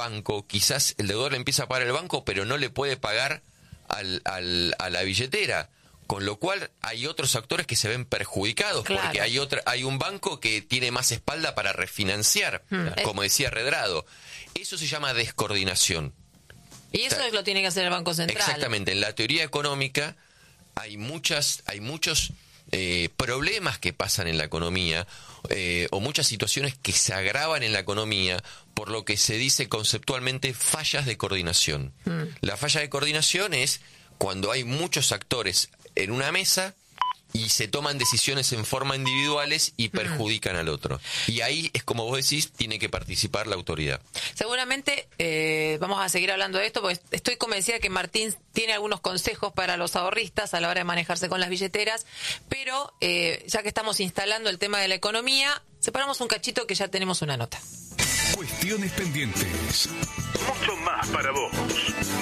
banco, quizás el deudor le empieza a pagar el banco, pero no le puede pagar a la billetera. Con lo cual hay otros actores que se ven perjudicados, claro, porque hay un banco que tiene más espalda para refinanciar, como decía Redrado. Eso se llama descoordinación. Y eso lo tiene que hacer el Banco Central. Exactamente. En la teoría económica hay muchos problemas que pasan en la economía, o muchas situaciones que se agravan en la economía, por lo que se dice conceptualmente fallas de coordinación. La falla de coordinación es cuando hay muchos actores en una mesa y se toman decisiones en forma individuales y perjudican al otro. Y ahí es como vos decís, tiene que participar la autoridad. Seguramente vamos a seguir hablando de esto, porque estoy convencida que Martín tiene algunos consejos para los ahorristas a la hora de manejarse con las billeteras, pero ya que estamos instalando el tema de la economía, separamos un cachito que ya tenemos una nota. Cuestiones pendientes. Mucho más para vos.